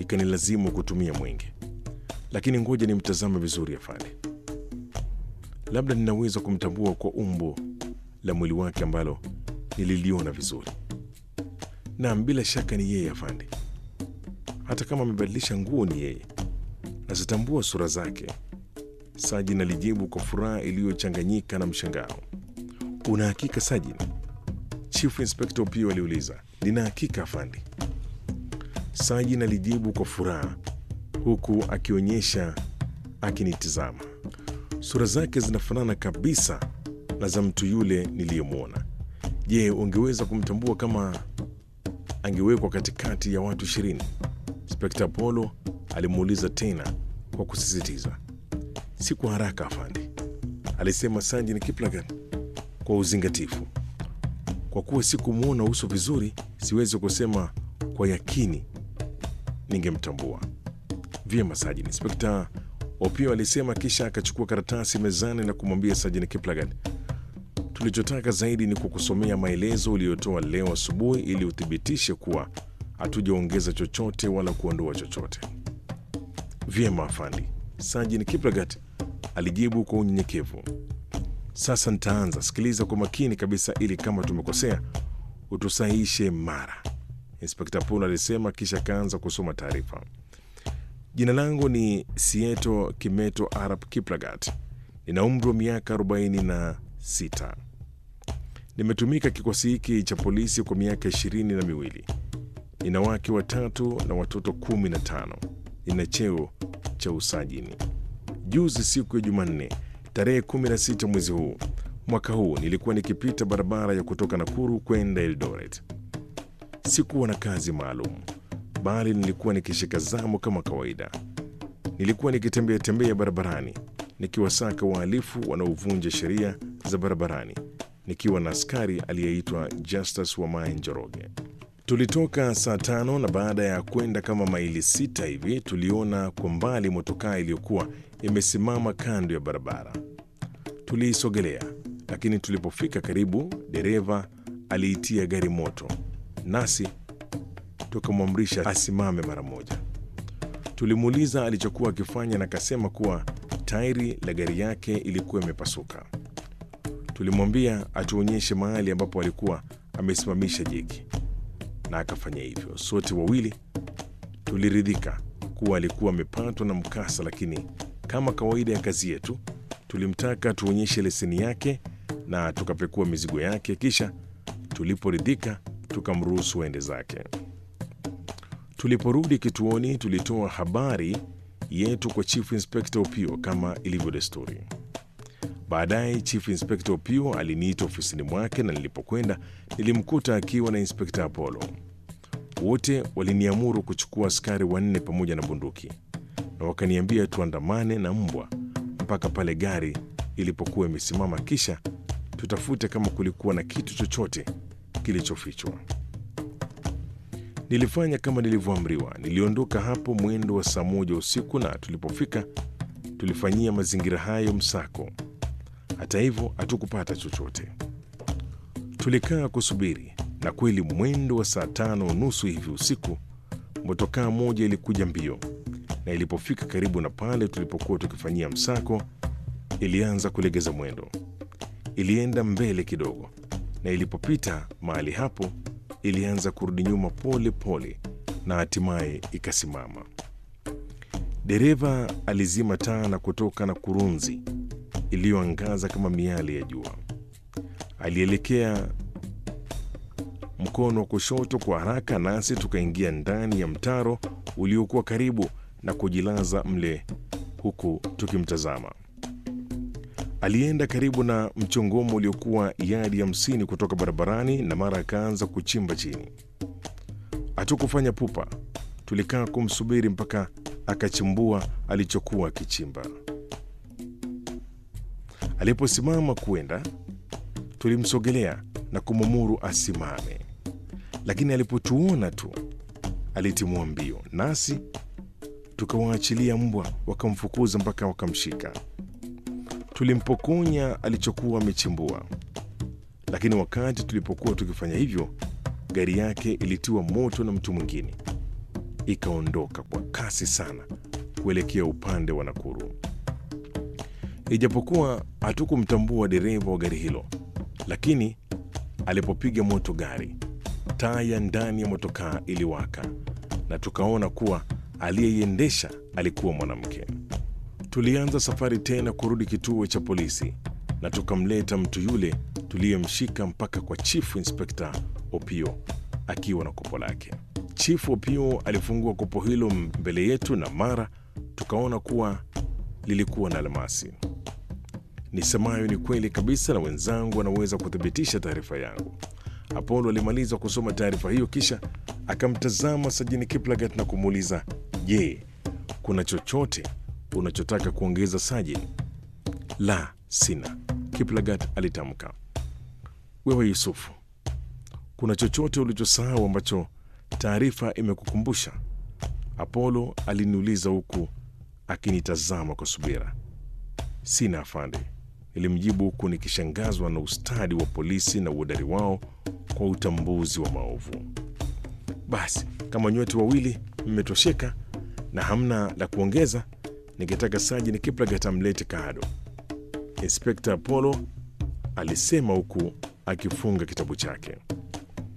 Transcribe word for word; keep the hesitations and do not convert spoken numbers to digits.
ikanilazimu kutumia mwenge, lakini ngoja nimtazame vizuri afande. Labda ninaweza kumtambua kwa umbo la mwili wake ambalo nililiona vizuri. Naam, bila shaka ni yeye afande. Hata kama amebadilisha nguo ni yeye. Nazitambua sura zake. Sajini alijibu kwa furaha iliyochanganyika na mshangao. Una hakika Sajini? Chief Inspector Opiyo aliuliza. Nina hakika afande. Sajini alijibu kwa furaha huku akionyesha akinitizama. Sura zake zinafanana kabisa na za mtu yule niliyemwona. Je, ungeweza kumtambua kama angewekwa katikati ya watu ishirini? Inspector Apollo alimuuliza tena kwa kusisitiza. Si kwa haraka afande, alisema Sajini Kiplagat kwa uzingatifu. Kwa kuwa sikumwona uso vizuri, siwezi kusema kwa yakini ningemtambua. Vyema Sajini, Inspector Opiyo alisema, kisha akachukua karatasi mezani na kumwambia Sajini Kiplagat, tulichotaka zaidi ni kukusomea maelezo uliyotoa leo asubuhi ili uthibitishe kuwa hatujaongeza chochote wala kuondoa chochote. Vyema afandi, Sajini Kiplagat alijibu kwa unyenyekevu. Sasa nitaanza. Sikiliza kwa makini kabisa ili kama tumekosea utusahihishe mara, Inspector Apollo alisema, kisha kaanza kusoma taarifa. Jina langu ni Sieto Kimeto Arap Kiplagat. Nina umri wa miaka arobaini na sita. Nimetumika kikosi hiki cha polisi kwa miaka ishirini na miwili. Nina wake watatu na watoto kumi na tano. Nina cheo cha usajini. Juzi siku ya Jumanne, tarehe kumi na sita mwezi huu, mwaka huu, nilikuwa nikipita barabara ya kutoka Nakuru kwenda Eldoret. Sikuwa na kazi maalum, bali nilikuwa nikishika zamu kama kawaida. Nilikuwa nikitembea tembea barabarani, nikiwasaka wahalifu wanaovunja sheria za barabarani, nikiwa na askari aliyeitwa Justus Wamae Njoroge. Tulitoka saa tano na baada ya kwenda kama maili sita hivi, tuliona kwa mbali motokaa iliyokuwa imesimama kando ya barabara. Tuliisogelea, lakini tulipofika karibu, dereva aliitia gari moto, nasi tukamwamrisha asimame mara moja. Tulimuuliza alichokuwa akifanya na akasema kuwa tairi la gari yake ilikuwa imepasuka. Tulimwambia atuonyeshe mahali ambapo alikuwa amesimamisha jeki, na akafanya hivyo. Sote wawili tuliridhika kuwa alikuwa amepatwa na mkasa, lakini kama kawaida ya kazi yetu, tulimtaka tuonyeshe leseni yake na tukapekua mizigo yake, kisha tuliporidhika tukamruhusu aende zake. Tuliporudi kituoni, tulitoa habari yetu kwa Chief Inspector Opiyo kama ilivyo desturi. Baadaye Chief Inspector Opiyo aliniita ofisini mwake na nilipokwenda nilimkuta akiwa na Inspector Apollo. Wote waliniamuru kuchukua askari wanne pamoja na bunduki, na wakaniambia tuandamane na mbwa mpaka pale gari ilipokuwa imesimama, kisha tutafute kama kulikuwa na kitu chochote kilichofichwa. Nilifanya kama nilivyoamriwa. Niliondoka hapo mwendo wa saa moja usiku, na tulipofika tulifanyia mazingira hayo msako. Hata hivyo hatukupata chochote. Tulikaa kusubiri, na kweli mwendo wa saa tano nusu hivi usiku, motokaa moja ilikuja mbio, na ilipofika karibu na pale tulipokuwa tukifanyia msako, ilianza kulegeza mwendo. Ilienda mbele kidogo, na ilipopita mahali hapo ilianza kurudi nyuma pole pole, na hatimaye ikasimama. Dereva alizima taa na kutoka na kurunzi iliyoangaza kama miali ya jua. Alielekea mkono wa kushoto kwa haraka, nasi tukaingia ndani ya mtaro uliokuwa karibu na kujilaza mle huku tukimtazama. Alienda karibu na mchongomo uliokuwa yadi hamsini kutoka barabarani, na mara akaanza kuchimba chini. Hatukufanya pupa, tulikaa kumsubiri mpaka akachimbua alichokuwa akichimba. Aliposimama kuenda, tulimsogelea na kumwamuru asimame, lakini alipotuona tu alitimua mbio, nasi tukawaachilia mbwa wakamfukuza mpaka wakamshika. Tulimpokonya alichokuwa amechimbua, lakini wakati tulipokuwa tukifanya hivyo, gari yake ilitiwa moto na mtu mwingine. ikaondoka kwa kasi sana kuelekea upande wa Nakuru. Ijapokuwa hatukumtambua dereva wa gari hilo, lakini alipopiga moto gari, taa ya ndani ya motokaa iliwaka na tukaona kuwa aliyeiendesha alikuwa mwanamke. Tulianza safari tena kurudi kituo cha polisi na tukamleta mtu yule tuliyemshika mpaka kwa Chief Inspector Opio akiwa na kopo lake. Chief Opio alifungua kopo hilo mbele yetu na mara tukaona kuwa lilikuwa na almasi. Nisemayo ni kweli kabisa na wenzangu wanaweza kuthibitisha taarifa yangu. Apollo alimaliza kusoma taarifa hiyo kisha akamtazama Sajini Kiplagat na kumuuliza, "Je, kuna chochote unachotaka kuongeza Sajini?" "La, sina," Kiplagat alitamka. "Wewe Yusufu, kuna chochote ulichosahau ambacho taarifa imekukumbusha?" Apollo aliniuliza huku akinitazama kwa subira. "Sina afande," nilimjibu huku nikishangazwa na ustadi wa polisi na uhodari wao kwa utambuzi wa maovu. "Basi, kama nyote wawili mmetosheka na hamna la kuongeza, ningetaka Sajini Kiplagat amlete Kaado," Inspekta Apollo alisema huku akifunga kitabu chake.